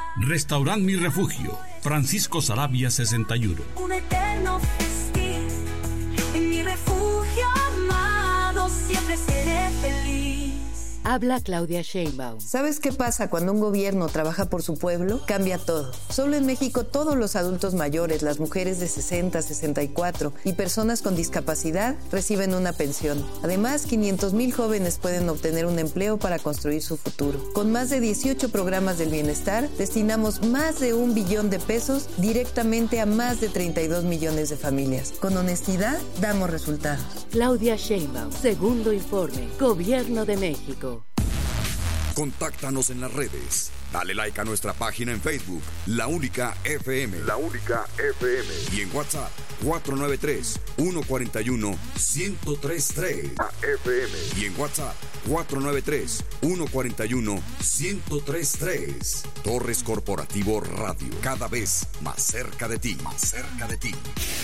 Restaurant Mi Refugio, Francisco Saravia 61. Un eterno festín, en mi refugio amado siempre seré feliz. Habla Claudia Sheinbaum. ¿Sabes qué pasa cuando un gobierno trabaja por su pueblo? Cambia todo. Solo en México todos los adultos mayores, las mujeres de 60, 64 y personas con discapacidad reciben una pensión. Además, 500,000 jóvenes pueden obtener un empleo para construir su futuro. Con más de 18 programas del bienestar, destinamos más de 1 billón de pesos directamente a más de 32 millones de familias. Con honestidad, damos resultados. Claudia Sheinbaum, segundo informe, Gobierno de México. Contáctanos en las redes. Dale like a nuestra página en Facebook, La Única FM. La Única FM. Y en WhatsApp, 493-141-1033. FM. Y en WhatsApp, 493-141-1033. Torres Corporativo Radio. Cada vez más cerca de ti. Más cerca de ti.